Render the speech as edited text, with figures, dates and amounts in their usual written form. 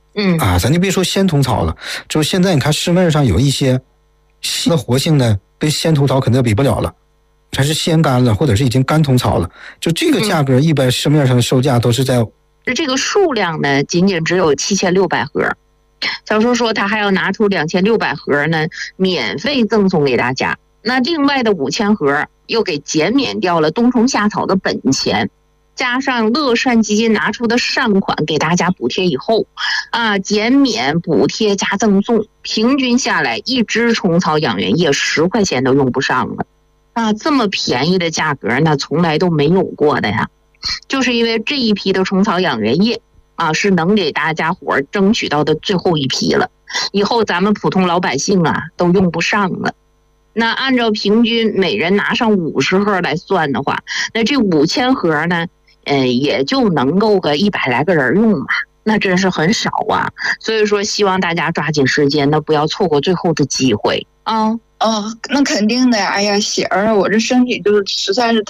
咱就别说鲜虫草了，就现在你看市面上有一些新的活性的，跟鲜虫草肯定比不了了，它是鲜干了或者是已经干虫草了，就这个价格一般市面上的售价都是在这个数量呢仅仅只有7600盒。小叔说他还要拿出2600盒呢免费赠送给大家，那另外的5000盒又给减免掉了冬虫夏草的本钱，加上乐善基金拿出的善款给大家补贴以后减免补贴加赠送，平均下来一支虫草养源液10块钱都用不上了这么便宜的价格呢从来都没有过的呀。就是因为这一批的虫草养源液是能给大家伙争取到的最后一批了，以后咱们普通老百姓都用不上了。那按照平均每人拿上50盒来算的话，那这5000盒呢也就能够个100来个人用嘛，那真是很少所以说希望大家抓紧时间，那不要错过最后的机会那肯定的呀。哎呀，喜儿，我这身体就是实在是